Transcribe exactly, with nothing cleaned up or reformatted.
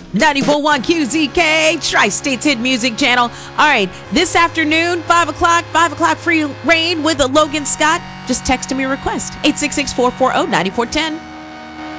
ninety-four point one Q Z K, Tri-State's Hit Music Channel. All right, this afternoon, five o'clock, five o'clock free reign with a Logan Scott. Just text him your request, eight six six, four four zero, nine four one zero.